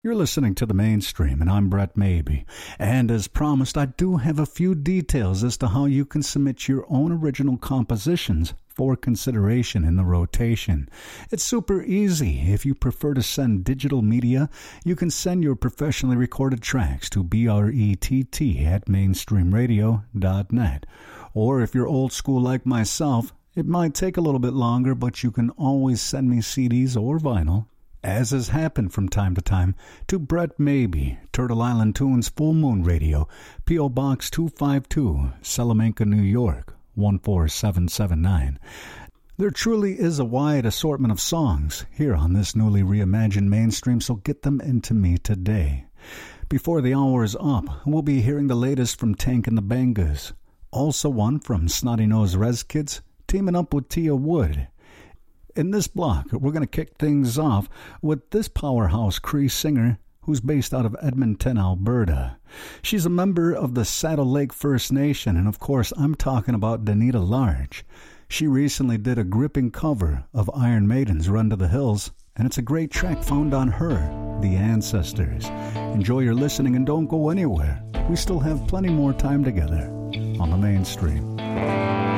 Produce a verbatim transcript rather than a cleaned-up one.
You're listening to The Mainstream, and I'm Brett Maybe. And as promised, I do have a few details as to how you can submit your own original compositions for consideration in the rotation. It's super easy. If you prefer to send digital media, you can send your professionally recorded tracks to brett at mainstream radio dot net. Or if you're old school like myself, it might take a little bit longer, but you can always send me C Ds or vinyl, as has happened from time to time, to Brett Maybe, Turtle Island Tunes Full Moon Radio, P O. Box two five two, Salamanca, New York, one four seven seven nine. There truly is a wide assortment of songs here on this newly reimagined Mainstream, so get them into me today. Before the hour is up, we'll be hearing the latest from Tank and the Bangas. Also one from Snotty Nose Rez Kids, teaming up with Tia Wood. In this block, we're going to kick things off with this powerhouse Cree singer who's based out of Edmonton, Alberta. She's a member of the Saddle Lake First Nation, and of course, I'm talking about Danita Large. She recently did a gripping cover of Iron Maiden's Run to the Hills, and it's a great track found on her, The Ancestors. Enjoy your listening and don't go anywhere. We still have plenty more time together on The Mainstream.